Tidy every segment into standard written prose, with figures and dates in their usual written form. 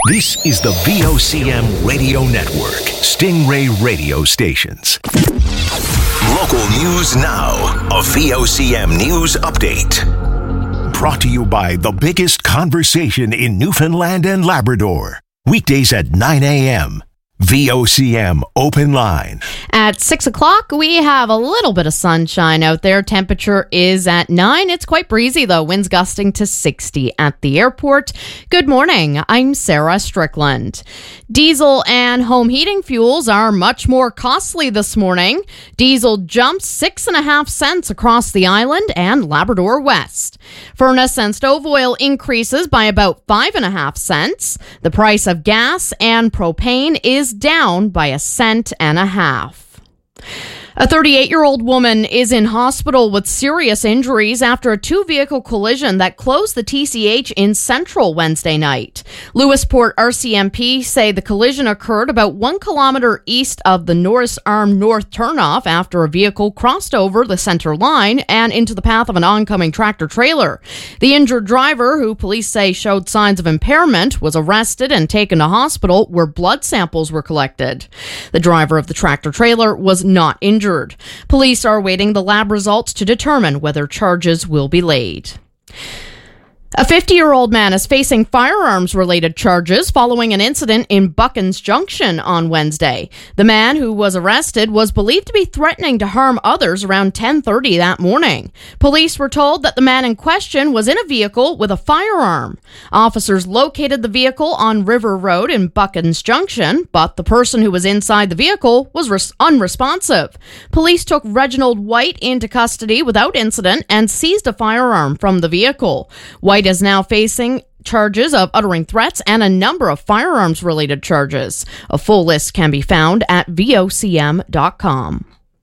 This is the VOCM Radio Network, Stingray Radio Stations. Local news now, a VOCM news update. Brought to you by the biggest conversation in Newfoundland and Labrador. Weekdays at 9 a.m. VOCM Open Line. At 6 o'clock, we have a little bit of sunshine out there. Temperature is at 9. It's quite breezy, though. Winds gusting to 60 at the airport. Good morning. I'm Sarah Strickland. Diesel and home heating fuels are much more costly this morning. Diesel jumped 6.5 cents across the island and Labrador West. Furnace and stove oil increases by about 5.5 cents. The price of gas and propane is down by 1.5 cents. A 38-year-old woman is in hospital with serious injuries after a two-vehicle collision that closed the TCH in Central Wednesday night. Lewisport RCMP say the collision occurred about 1 kilometer east of the Norris Arm North turnoff after a vehicle crossed over the center line and into the path of an oncoming tractor-trailer. The injured driver, who police say showed signs of impairment, was arrested and taken to hospital where blood samples were collected. The driver of the tractor-trailer was not injured. Police are awaiting the lab results to determine whether charges will be laid. A 50-year-old man is facing firearms-related charges following an incident in Buckens Junction on Wednesday. The man who was arrested was believed to be threatening to harm others around 10:30 that morning. Police were told that the man in question was in a vehicle with a firearm. Officers located the vehicle on River Road in Buckens Junction, but the person who was inside the vehicle was unresponsive. Police took Reginald White into custody without incident and seized a firearm from the vehicle. White is now facing charges of uttering threats and a number of firearms-related charges. A full list can be found at vocm.com.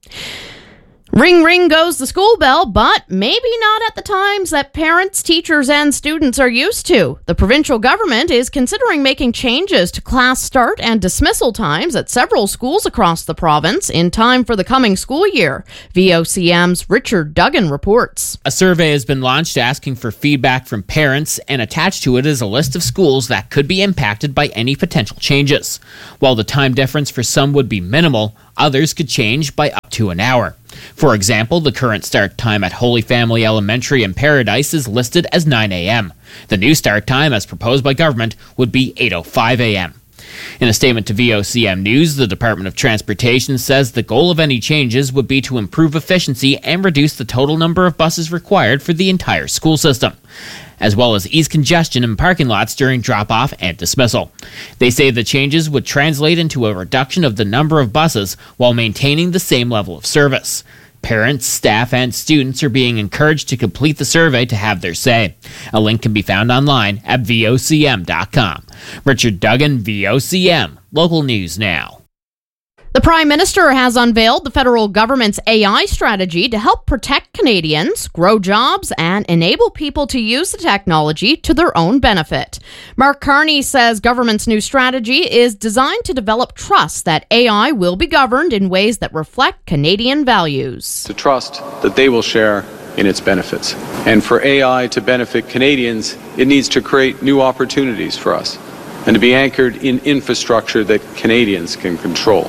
Ring, ring goes the school bell, but maybe not at the times that parents, teachers, and students are used to. The provincial government is considering making changes to class start and dismissal times at several schools across the province in time for the coming school year. VOCM's Richard Duggan reports. A survey has been launched asking for feedback from parents, and attached to it is a list of schools that could be impacted by any potential changes. While the time difference for some would be minimal, others could change by up to an hour. For example, the current start time at Holy Family Elementary in Paradise is listed as 9 a.m. The new start time, as proposed by government, would be 8:05 a.m. In a statement to VOCM News, the Department of Transportation says the goal of any changes would be to improve efficiency and reduce the total number of buses required for the entire school system, as well as ease congestion in parking lots during drop-off and dismissal. They say the changes would translate into a reduction of the number of buses while maintaining the same level of service. Parents, staff, and students are being encouraged to complete the survey to have their say. A link can be found online at vocm.com. Richard Duggan, VOCM, Local News Now. The Prime Minister has unveiled the federal government's AI strategy to help protect Canadians, grow jobs, and enable people to use the technology to their own benefit. Mark Carney says government's new strategy is designed to develop trust that AI will be governed in ways that reflect Canadian values. To trust that they will share in its benefits. And for AI to benefit Canadians, it needs to create new opportunities for us and to be anchored in infrastructure that Canadians can control.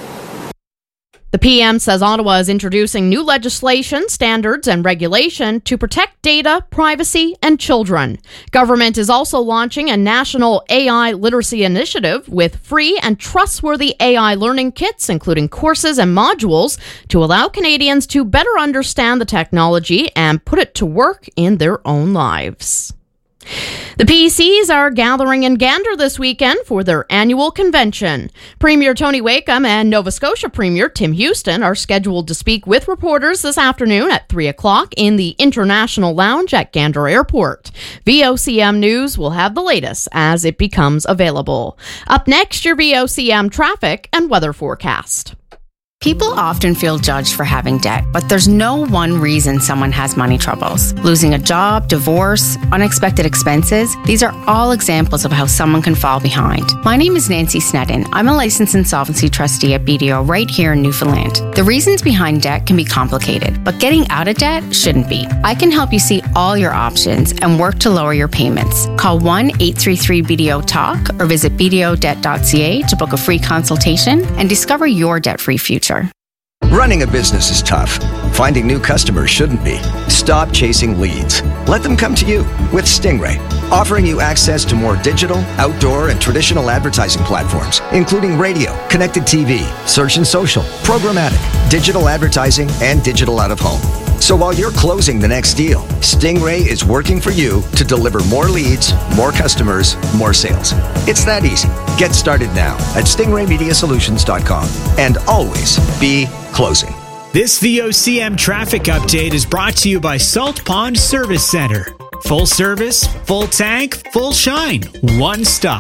The PM says Ottawa is introducing new legislation, standards, and regulation to protect data, privacy, and children. Government is also launching a national AI literacy initiative with free and trustworthy AI learning kits, including courses and modules, to allow Canadians to better understand the technology and put it to work in their own lives. The PCs are gathering in Gander this weekend for their annual convention. Premier Tony Wakeham and Nova Scotia Premier Tim Houston are scheduled to speak with reporters this afternoon at 3 o'clock in the International Lounge at Gander Airport. VOCM News will have the latest as it becomes available. Up next, your VOCM traffic and weather forecast. People often feel judged for having debt, but there's no one reason someone has money troubles. Losing a job, divorce, unexpected expenses, these are all examples of how someone can fall behind. My name is Nancy Snedden. I'm a licensed insolvency trustee at BDO right here in Newfoundland. The reasons behind debt can be complicated, but getting out of debt shouldn't be. I can help you see all your options and work to lower your payments. Call 1-833-BDO-TALK or visit bdodebt.ca to book a free consultation and discover your debt-free future. Running a business is tough. Finding new customers shouldn't be. Stop chasing leads. Let them come to you with Stingray, offering you access to more digital, outdoor, and traditional advertising platforms, including radio, connected TV, search and social, programmatic, digital advertising, and digital out-of-home. So while you're closing the next deal, Stingray is working for you to deliver more leads, more customers, more sales. It's that easy. Get started now at stingraymediasolutions.com and always be closing. This VOCM traffic update is brought to you by Salt Pond Service Center. Full service, full tank, full shine. One stop.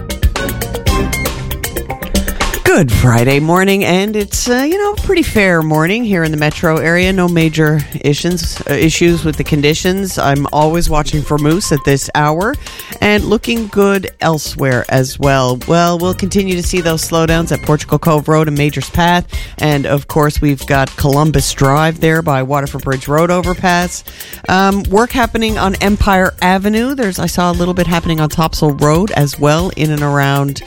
Good Friday morning, and it's pretty fair morning here in the metro area. No major issues with the conditions. I'm always watching for moose at this hour, and looking good elsewhere as well. Well, we'll continue to see those slowdowns at Portugal Cove Road and Majors Path, and of course we've got Columbus Drive there by Waterford Bridge Road overpass. Work happening on Empire Avenue. I saw a little bit happening on Topsail Road as well, in and around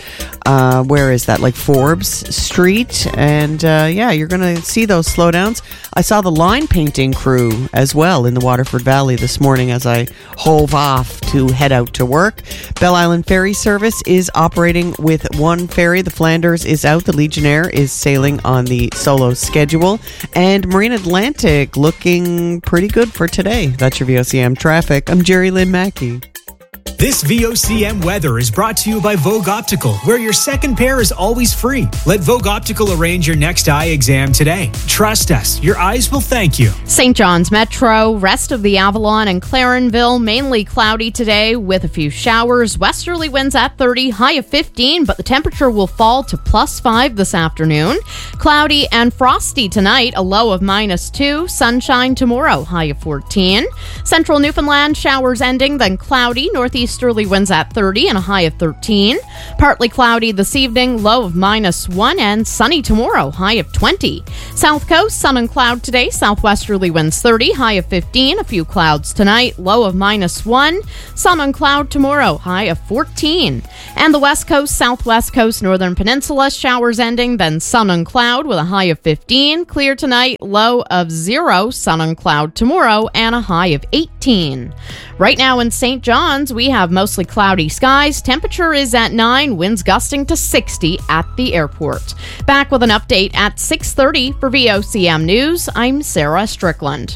where is that, like Forbes Street, and you're going to see those slowdowns. I saw the line painting crew as well in the Waterford Valley this morning as I hove off to head out to work. Belle Island Ferry Service is operating with one ferry. The Flanders is out. The Legionnaire is sailing on the solo schedule, and Marine Atlantic looking pretty good for today. That's your VOCM traffic. I'm Jerry Lynn Mackey. This VOCM weather is brought to you by Vogue Optical, where your second pair is always free. Let Vogue Optical arrange your next eye exam today. Trust us, your eyes will thank you. St. John's Metro, rest of the Avalon and Clarenville, mainly cloudy today with a few showers. Westerly winds at 30, high of 15, but the temperature will fall to +5 this afternoon. Cloudy and frosty tonight, a low of -2. Sunshine tomorrow, high of 14. Central Newfoundland, showers ending, then cloudy. Northeasterly winds at 30 and a high of 13. Partly cloudy this evening, low of -1, and sunny tomorrow, high of 20. South Coast, sun and cloud today. Southwesterly winds 30, high of 15. A few clouds tonight, low of -1. Sun and cloud tomorrow, high of 14. And the West Coast, Southwest Coast, Northern Peninsula, showers ending, then sun and cloud with a high of 15. Clear tonight, low of 0. Sun and cloud tomorrow, and a high of 18. Right now in St. John's, we have mostly cloudy skies. Temperature is at 9, winds gusting to 60 at the airport. Back with an update at 6:30 for VOCM News. I'm Sarah Strickland.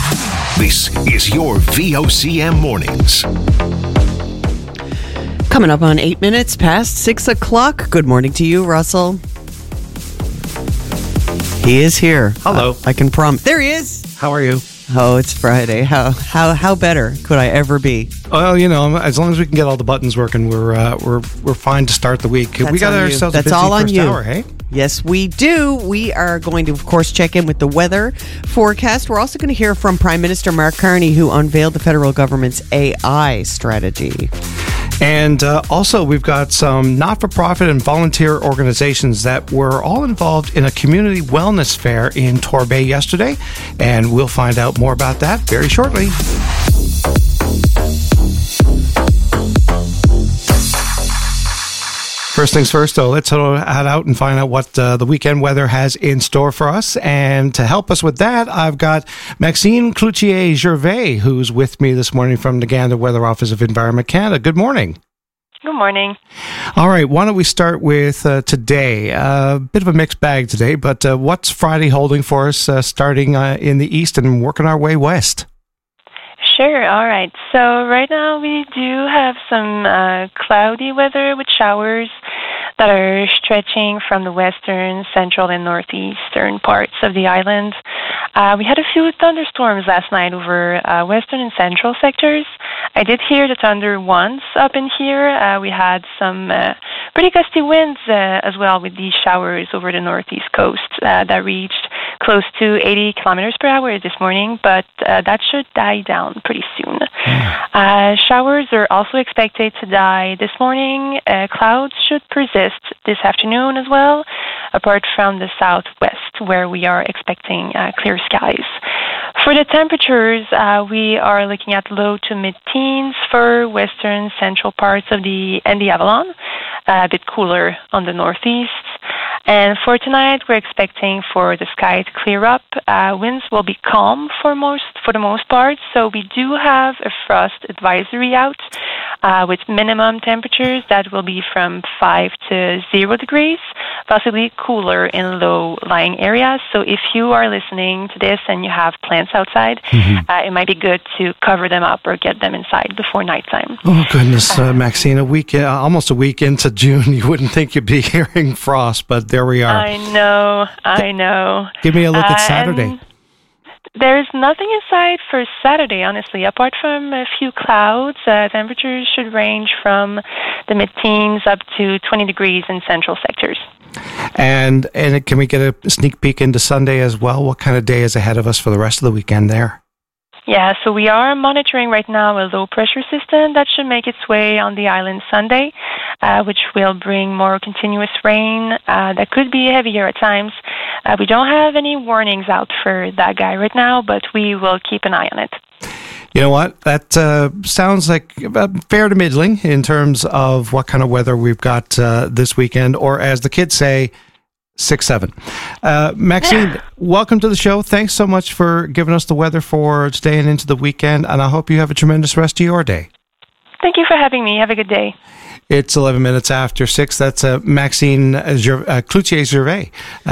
This is your VOCM Mornings. Coming up on 8 minutes past 6 o'clock. Good morning to you, Russell. He is here. Hello. I can promise. There he is. How are you? Oh, it's Friday. How better could I ever be? Well, as long as we can get all the buttons working, we're fine to start the week. We got ourselves a busy first hour, hey? Yes, we do. We are going to, of course, check in with the weather forecast. We're also going to hear from Prime Minister Mark Carney, who unveiled the federal government's AI strategy. And also, we've got some not-for-profit and volunteer organizations that were all involved in a community wellness fair in Torbay yesterday. And we'll find out more about that very shortly. First things first, though, let's head out and find out what the weekend weather has in store for us. And to help us with that, I've got Maxime Cloutier-Gervais, who's with me this morning from the Gander Weather Office of Environment Canada. Good morning. Good morning. All right, why don't we start with today? A bit of a mixed bag today, but what's Friday holding for us starting in the east and working our way west? Sure. All right. So right now we do have some cloudy weather with showers that are stretching from the western, central, and northeastern parts of the island. We had a few thunderstorms last night over western and central sectors. I did hear the thunder once up in here. We had some pretty gusty winds as well, with these showers over the northeast coast that reached close to 80 kilometers per hour this morning, but that should die down pretty soon. Showers are also expected to die this morning. Clouds should persist this afternoon as well, apart from the southwest, where we are expecting clear skies. For the temperatures, we are looking at low to mid-teens for western central parts of the Avalon, a bit cooler on the northeast. And for tonight, we're expecting for the sky to clear up. Winds will be calm for the most part, so we do have a frost advisory out with minimum temperatures that will be from 5 to 0 degrees, possibly cooler in low-lying areas. So if you are listening to this and you have plants outside, it might be good to cover them up or get them inside before nighttime. Oh, goodness, Maxine, almost a week into June, you wouldn't think you'd be hearing frost, but there we are. I know. Give me a look at Saturday. There's nothing in sight for Saturday, honestly. Apart from a few clouds, temperatures should range from the mid-teens up to 20 degrees in central sectors. And can we get a sneak peek into Sunday as well? What kind of day is ahead of us for the rest of the weekend there? Yeah, so we are monitoring right now a low-pressure system that should make its way on the island Sunday, which will bring more continuous rain that could be heavier at times. We don't have any warnings out for that guy right now, but we will keep an eye on it. You know what? That sounds like fair to middling in terms of what kind of weather we've got this weekend, or as the kids say, 6-7. Maxine, welcome to the show. Thanks so much for giving us the weather for today and into the weekend, and I hope you have a tremendous rest of your day. Thank you for having me. Have a good day. It's 11 minutes after 6. That's Maxine Cloutier-Gervais,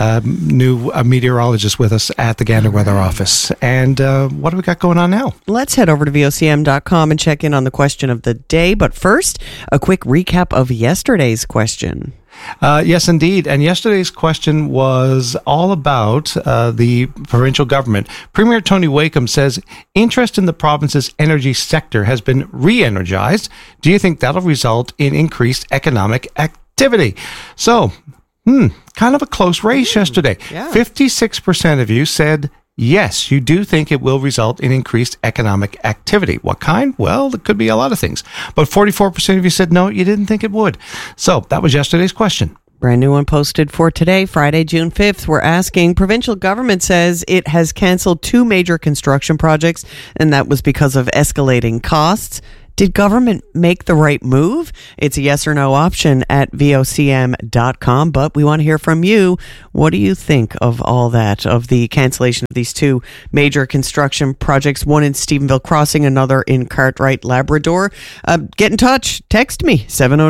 new meteorologist with us at the Gander Weather Office. And what do we got going on now? Let's head over to VOCM.com and check in on the question of the day. But first, a quick recap of yesterday's question. Yes, indeed. And yesterday's question was all about the provincial government. Premier Tony Wakeham says interest in the province's energy sector has been re-energized. Do you think that'll result in increased economic activity? So, kind of a close race yesterday. Yeah. 56% of you said yes, you do think it will result in increased economic activity. What kind? Well, it could be a lot of things. But 44% of you said no, you didn't think it would. So that was yesterday's question. Brand new one posted for today, Friday, June 5th. We're asking, provincial government says it has canceled 2 major construction projects, and that was because of escalating costs. Did government make the right move? It's a yes or no option at VOCM.com, but we want to hear from you. What do you think of all that, of the cancellation of these 2 major construction projects, one in Stephenville Crossing, another in Cartwright, Labrador? Get in touch. Text me,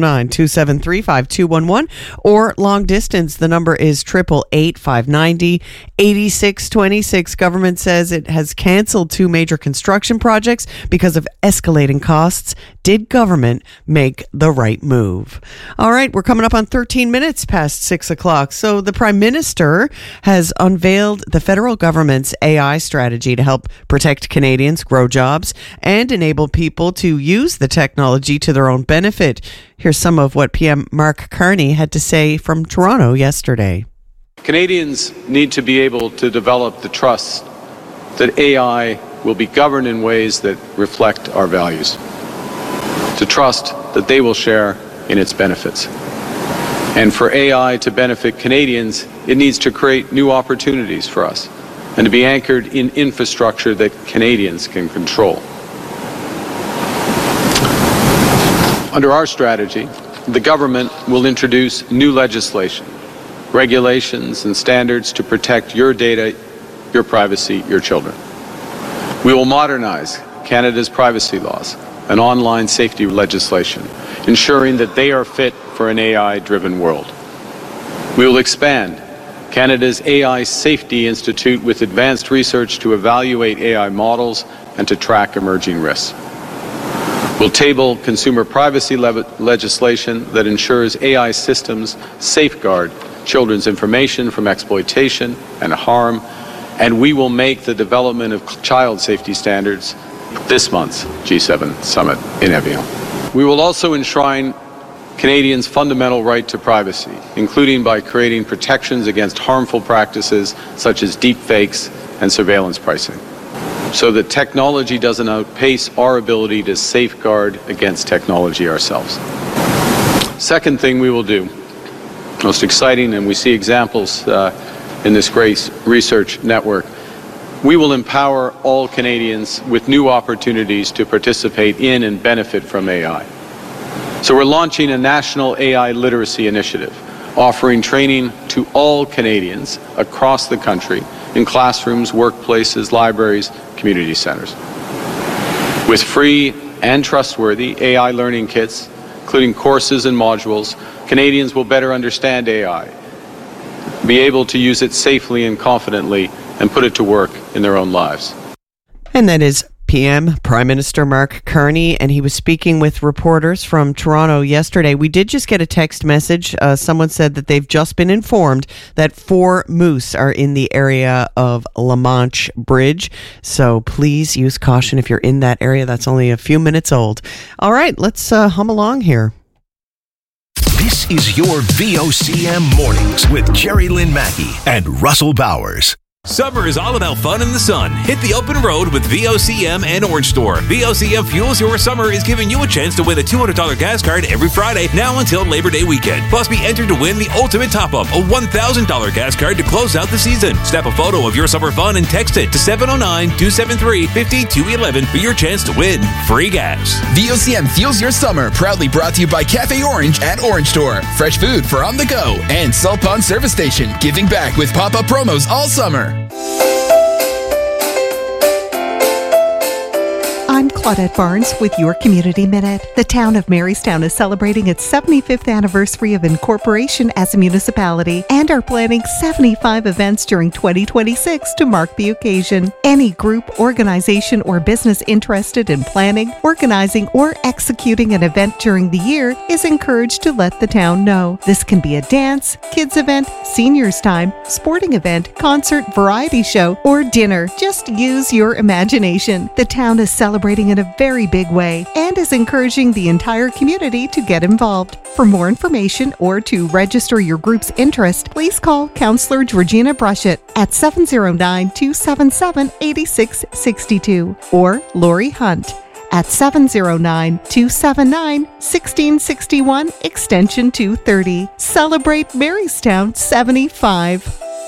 709-273-5211, or long distance. The number is 888-590-8626. Government says it has canceled 2 major construction projects because of escalating costs. Did government make the right move? All right, we're coming up on 13 minutes past 6 o'clock. So the Prime Minister has unveiled the federal government's AI strategy to help protect Canadians, grow jobs, and enable people to use the technology to their own benefit. Here's some of what PM Mark Carney had to say from Toronto yesterday. Canadians need to be able to develop the trust that AI will be governed in ways that reflect our values, to trust that they will share in its benefits. And for AI to benefit Canadians, it needs to create new opportunities for us and to be anchored in infrastructure that Canadians can control. Under our strategy, the government will introduce new legislation, regulations, and standards to protect your data, your privacy, your children. We will modernize Canada's privacy laws and online safety legislation, ensuring that they are fit for an AI-driven world. We will expand Canada's AI Safety Institute with advanced research to evaluate AI models and to track emerging risks. We'll table consumer privacy legislation that ensures AI systems safeguard children's information from exploitation and harm, and we will make the development of child safety standards this month's G7 summit in Evian. We will also enshrine Canadians' fundamental right to privacy, including by creating protections against harmful practices such as deep fakes and surveillance pricing, so that technology doesn't outpace our ability to safeguard against technology ourselves. Second thing we will do, most exciting, and we see examples in this great research network, we will empower all Canadians with new opportunities to participate in and benefit from AI. So we're launching a national AI literacy initiative, offering training to all Canadians across the country in classrooms, workplaces, libraries, community centres. With free and trustworthy AI learning kits, including courses and modules, Canadians will better understand AI, be able to use it safely and confidently, and put it to work in their own lives. And that is PM Prime Minister Mark Carney, and he was speaking with reporters from Toronto yesterday. We did just get a text message. Someone said that they've just been informed that 4 moose are in the area of La Manche Bridge. So please use caution if you're in that area. That's only a few minutes old. All right, let's hum along here. This is your VOCM Mornings with Jerry Lynn Mackey and Russell Bowers. Summer is all about fun in the sun. Hit the open road with VOCM and Orange Store. VOCM Fuels Your Summer is giving you a chance to win a $200 gas card every Friday, now until Labor Day weekend. Plus, be entered to win the ultimate top-up, a $1,000 gas card to close out the season. Snap a photo of your summer fun and text it to 709-273-5211 for your chance to win free gas. VOCM Fuels Your Summer, proudly brought to you by Cafe Orange at Orange Store. Fresh food for on the go. And Salt Pond Service Station, giving back with pop-up promos all summer. I'm Claudette Barnes with your Community Minute. The town of Marystown is celebrating its 75th anniversary of incorporation as a municipality and are planning 75 events during 2026 to mark the occasion. Any group, organization, or business interested in planning, organizing, or executing an event during the year is encouraged to let the town know. This can be a dance, kids event, seniors time, sporting event, concert, variety show, or dinner. Just use your imagination. The town is celebrating in a very big way and is encouraging the entire community to get involved. For more information or to register your group's interest, please call Councillor Georgina Brushett at 709-277-8662 or Lori Hunt at 709-279-1661 extension 230. Celebrate Marystown 75.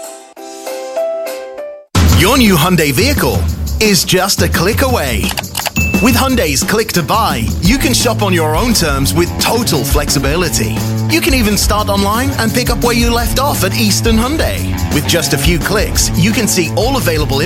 Your new Hyundai vehicle is just a click away. With Hyundai's Click to Buy, you can shop on your own terms with total flexibility. You can even start online and pick up where you left off at Eastern Hyundai. With just a few clicks, you can see all available